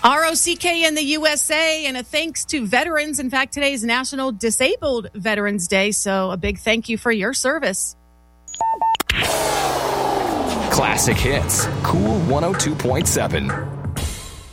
ROCK in the USA, and a thanks to veterans. In fact, today is National Disabled Veterans Day, so a big thank you for your service. Classic Hits, Cool 102.7.